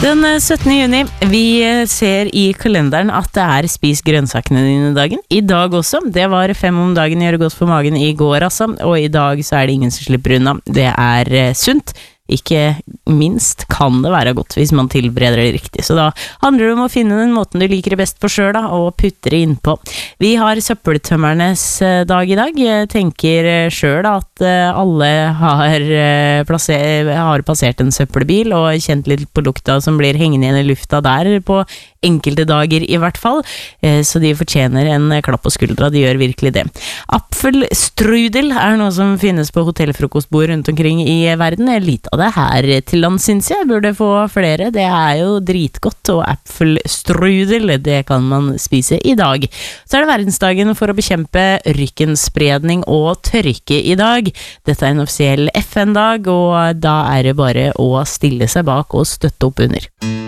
Den 17. juni, vi ser i kalenderen at det spis grønnsakene dine dagen. I dag også, det var 5 om dagen gjøre godt for magen i går altså, og i dag så det ingen som slipper unna. Det sunt. Ikke minst kan det være godt hvis man tilbereder det riktig. Så da handler det om å finne den måten du liker det best på selv da, og putte det innpå. Vi har søppeltømmernes dag i dag. Jeg tenker selv at alle har passert en søppelbil og kjent litt på lukta som blir hengende igjen i lufta der på enkelte dager i hvert fall. Så de fortjener en klapp på skuldra, de gjør virkelig det. Apfelstrudel noe som finnes på hotellfrokostbord rundt omkring i verden. Litt av det her til land, synes jeg. Burde få flere. Det jo dritgodt, og apfelstrudel, det kan man spise i dag. Så det verdensdagen for å bekjempe rykkenspredning og tørke i dag. Dette en offisiell FN-dag, og da det bare å stille seg bak og støtte opp under.